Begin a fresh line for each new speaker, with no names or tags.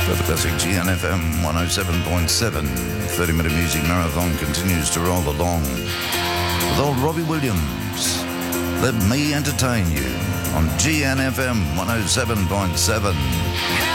The classic GNFM 107.7 30-minute music marathon continues to roll along with old Robbie Williams. Let me entertain you on GNFM 107.7.